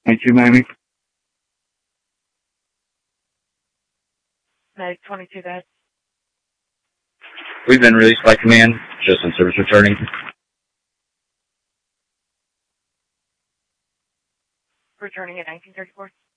22 Miami. Medic 22, guys. We've been released by command, just on service returning. Returning at 1934.